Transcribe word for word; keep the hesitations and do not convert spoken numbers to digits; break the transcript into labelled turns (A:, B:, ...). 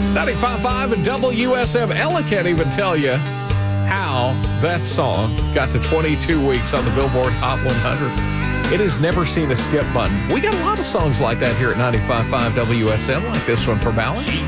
A: ninety-five point five and W S M. Ella can't even tell you how that song got to twenty-two weeks on the Billboard Hot one hundred. It has never seen a skip button. We got a lot of songs like that here at ninety-five point five W S M, like this one from Alan.
B: She